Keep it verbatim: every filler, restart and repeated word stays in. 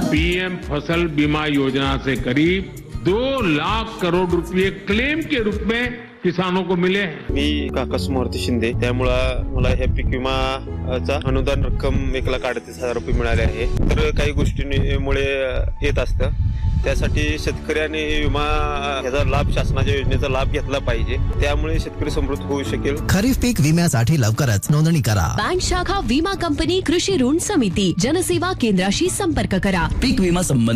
PM फसल बीमा योजना से करीब दो लाख करोड़ रुपए क्लेम के रूप में किसानों को मिले हैं। मी काकास मूर्ती शिंदे, त्यामुळं मला ह्या पीक विमाचा अनुदान रक्कम एक लाख अडतीस हजार रुपये मिळाले आहे. तर काही गोष्टींमुळे येत असतं, त्यासाठी शेतकऱ्याने विमा याचा लाभ, शासनाच्या योजनेचा लाभ घेतला पाहिजे. त्यामुळे शेतकरी समृद्ध होऊ शकेल. खरीप पीक विम्यासाठी लवकरच नोंदणी करा. बँक शाखा, विमा कंपनी, कृषी ऋण समिती, जनसेवा केंद्राशी संपर्क करा. पीक विमा संबंधी